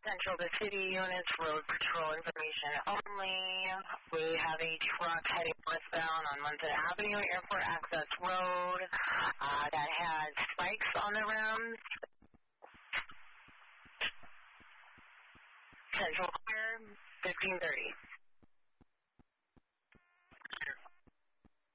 Central to City units, road patrol information only. We have a truck heading northbound on Munson Avenue, Airport Access Road, that has spikes on the rims. Central clear, 1530.